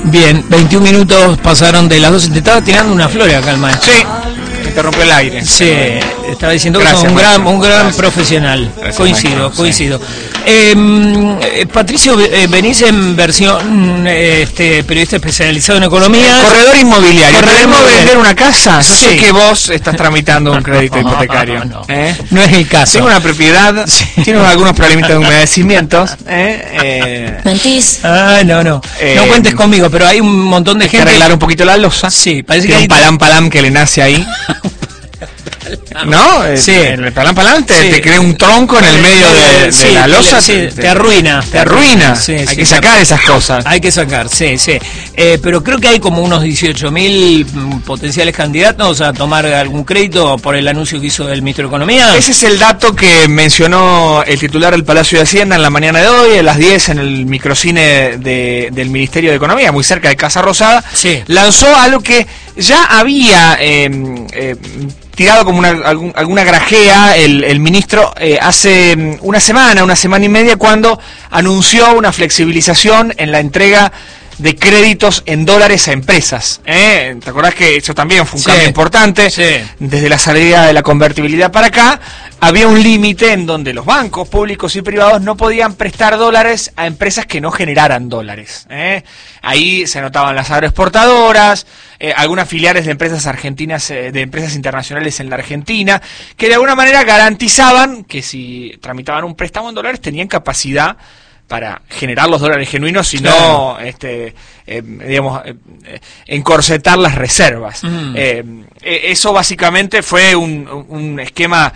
Bien, 21 minutos pasaron de las 12. Te estaba tirando una flor acá el maestro. Sí, te rompió el aire. Sí, estaba diciendo que Gracias, sos un gran Gracias. profesional. Gracias, Coincido. maestro, Patricio, venís en versión periodista especializado en economía. Corredor inmobiliario. ¿Podemos vender una casa? Yo Sí. sé que vos estás tramitando un crédito hipotecario. No es el caso. Tengo una propiedad, tiene algunos problemitas de humedecimientos. Mentís. No. No cuentes conmigo, pero hay un montón de Hay que gente. arreglar un poquito la losa. Sí, parece que Tiene hay un palam que le nace ahí. ¿No? Sí. El palam te, Sí. te crea un tronco en el medio de Sí, la losa. sí, te arruina. Te arruina. Sí, Hay sí, que sacar esas cosas. Hay que sacar, sí. Pero creo que hay como unos 18.000 potenciales candidatos a tomar algún crédito por el anuncio que hizo el ministro de Economía. Ese es el dato que mencionó el titular del Palacio de Hacienda en la mañana de hoy, a las 10 en el microcine del Ministerio de Economía, muy cerca de Casa Rosada. Sí. Lanzó algo que ya había tirado como alguna grajea el ministro hace una semana y media, cuando anunció una flexibilización en la entrega de créditos en dólares a empresas. ¿Te acordás que eso también fue un cambio importante? Sí. Desde la salida de la convertibilidad para acá, había un límite en donde los bancos públicos y privados no podían prestar dólares a empresas que no generaran dólares. Ahí se anotaban las agroexportadoras, algunas filiales de empresas argentinas, de empresas internacionales en la Argentina, que de alguna manera garantizaban que si tramitaban un préstamo en dólares tenían capacidad para generar los dólares genuinos y no, encorsetar las reservas. Eso básicamente fue un esquema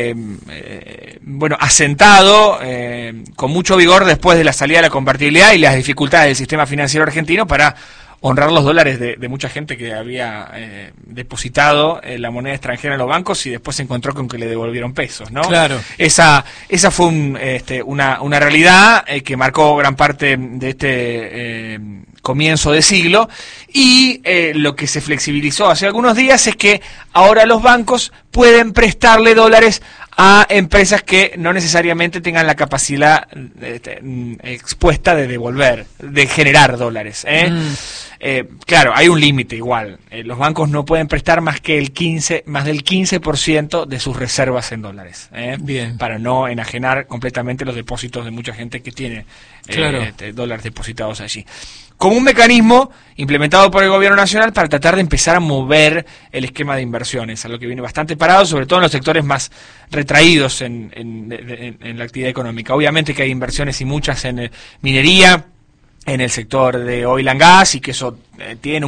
asentado con mucho vigor después de la salida de la convertibilidad y las dificultades del sistema financiero argentino para honrar los dólares de mucha gente que había depositado la moneda extranjera en los bancos y después se encontró con que le devolvieron pesos, ¿no? Claro. Esa fue una realidad que marcó gran parte de este comienzo de siglo, y lo que se flexibilizó hace algunos días es que ahora los bancos pueden prestarle dólares a empresas que no necesariamente tengan la capacidad expuesta de devolver, de generar dólares. Claro, hay un límite igual. Los bancos no pueden prestar más del 15% de sus reservas en dólares. Bien. Para no enajenar completamente los depósitos de mucha gente que tiene dólares depositados allí. Como un mecanismo implementado por el gobierno nacional para tratar de empezar a mover el esquema de inversiones, a lo que viene bastante parado, sobre todo en los sectores más retraídos en la actividad económica. Obviamente que hay inversiones y muchas en minería, en el sector de oil and gas, y que eso tiene